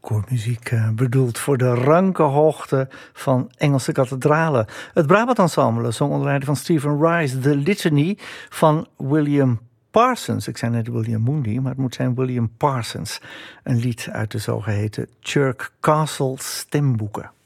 Koormuziek bedoeld voor de ranke hoogte van Engelse kathedralen. Het Brabant Ensemble zong onder leiding van Stephen Rice de Litany van William Parsons. Ik zei net William Mooney, maar het moet zijn William Parsons. Een lied uit de zogeheten Chirk Castle stemboeken.